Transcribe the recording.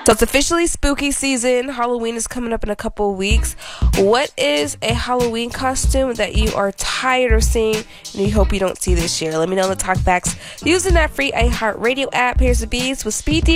So it's officially spooky season. Halloween is coming up in a couple of weeks. What is a Halloween costume that you are tired of seeing and you hope you don't see this year? Let me know in the talkbacks using that free iHeartRadio app. Here's the beats with Speed